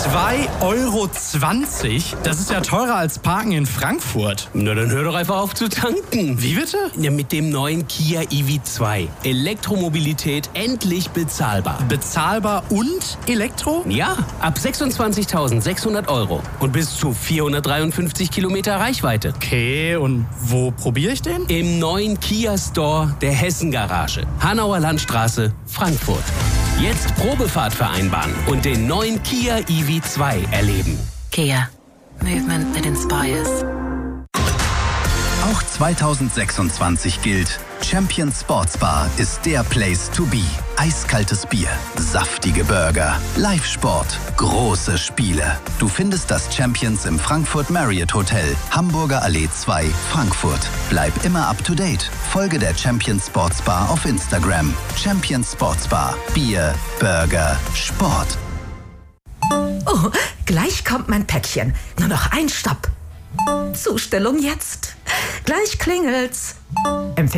2,20 €? Das ist ja teurer als Parken in Frankfurt. Na, dann hör doch einfach auf zu tanken. Wie bitte? Ja, mit dem neuen Kia EV2. Elektromobilität endlich bezahlbar. Bezahlbar und Elektro? Ja, ab 26.600 € und bis zu 453 Kilometer Reichweite. Okay, und wo probiere ich den? Im neuen Kia Store der Hessen-Garage. Hanauer Landstraße, Frankfurt. Jetzt Probefahrt vereinbaren und den neuen Kia EV2 erleben. Kia. Movement that inspires. Auch 2026 gilt, Champions Sports Bar ist der Place to be. Eiskaltes Bier, saftige Burger, Live-Sport, große Spiele. Du findest das Champions im Frankfurt Marriott Hotel, Hamburger Allee 2, Frankfurt. Bleib immer up to date. Folge der Champions Sports Bar auf Instagram. Champions Sports Bar. Bier, Burger, Sport. Oh, gleich kommt mein Päckchen. Nur noch ein Stopp. Zustellung jetzt. Gleich klingelt's.